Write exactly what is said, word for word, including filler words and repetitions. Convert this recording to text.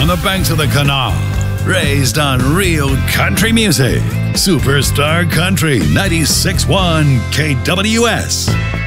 on the banks of the canal. Raised on real country music. Superstar Country ninety-six point one K W S.